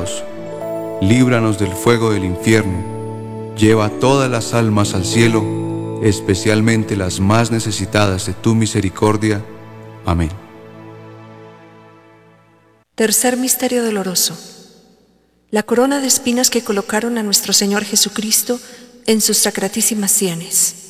pecados, líbranos del fuego del infierno, lleva todas las almas al cielo, especialmente las más necesitadas de tu misericordia. Amén. Tercer misterio doloroso. La corona de espinas que colocaron a nuestro Señor Jesucristo en sus sacratísimas sienes.